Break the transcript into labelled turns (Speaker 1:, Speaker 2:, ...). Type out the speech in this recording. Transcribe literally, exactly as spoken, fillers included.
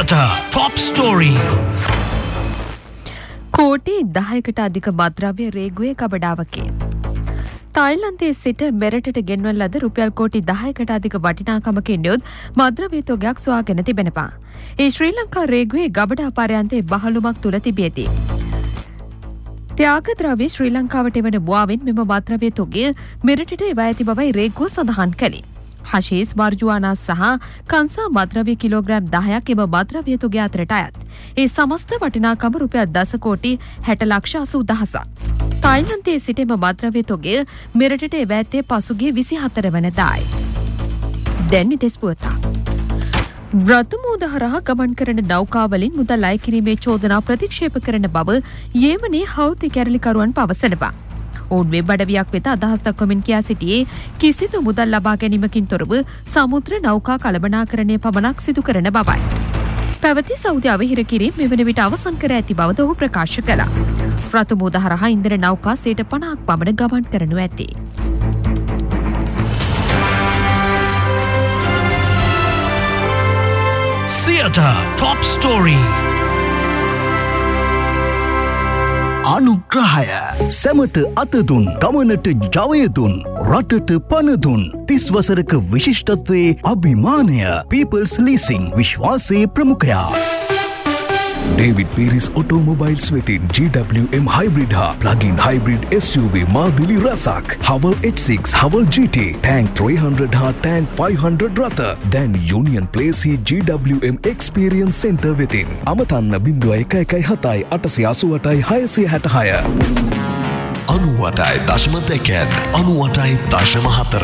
Speaker 1: Theatre Top Story.
Speaker 2: කෝටි දහයකට අධික මත්ද්‍රව්‍ය රේගුවේ කබඩාවකේ. තායිලන්තයේ සිට මෙරටට ගෙන්වන ලද රුපියල් කෝටි දහයකට අධික වටිනාකමකින් යුත් මත්ද්‍රව්‍ය තොගයක් සොයාගෙන තිබෙනවා. ඒ ශ්‍රී ලංකා රේගුවේ ගබඩා පර්යන්තයේ බහලුමක් තුල තිබියදී. ත්‍යාගද්‍රව්‍ය ශ්‍රී ලංකාවට එවන මුවාවෙන් මෙම මත්ද්‍රව්‍ය තොගය මෙරටට එවා ඇති බවයි රේගුව සඳහන් කළේ. හෂීස් මාර්ජුවානා සහ කංසා මත්ද්‍රව්‍ය කිලෝග්‍රෑම් දහයක් එම මත්ද්‍රව්‍ය තොගය අතරට අයත්. ඒ සමස්ත වටිනාකම රුපියල් දස කෝටි හැට ලක්ෂ අසූ දහසක්. තායිලන්තයේ සිට එම මත්ද්‍රව්‍ය තොගය මෙරටට එවා ඇත්තේ පසුගිය විසිහතර වනදායි. දැන් විදෙස් පුවතක්. රතුමූද හරහා ගමන් කරන නෞකාවලින් මුදල් අය කිරීමේ චෝදනා ප්‍රතික්ෂේප කරන බව යෙමනේ හවුති කැරලිකරුවන් පවසනවා. ඔවුන් වෙබ් අඩවියක් වෙත අදහස් දක්වමින් කියා සිටියේ කිසිදු මුදල් ලබා ගැනීමකින් තොරව සමුද්‍ර නෞකා කළමනාකරණය පමණක් සිදු කරන බවයි. පැවති සෞදි අවහිර කිරීම මෙවන විට අවසන් කර ඇති බවද ඔහු ප්‍රකාශ කළා. රතුමූද හරහා ඉන්ධන නෞකා සියයට පනහක් පමණ ගමන් කරනු ඇති.
Speaker 1: Theatre Top Story. අනුග්‍රහය සැමට අතදුන් ගමනට ජවයදුන් රටට පනදුන් තිස් වසරක විශිෂ්ටත්වයේ අභිමානය People's Leasing විශ්වාසයේ ප්‍රමුඛයා David Pieris Automobiles වෙතින් G W M Hybrid හා Plug-in Hybrid S U V මාදිලි රසක් Haval H six Haval G T Tank three hundred හා Tank five hundred රථ දැන් Union Place G W M Experience Center වෙතින් අමතන්න බිංදුව එක එකයි හතයි අටසිය අසූ අටයි හයසිය හැට හය අනූ අටයි දශම දෙකෙන් අනූ අටයි දශම හතර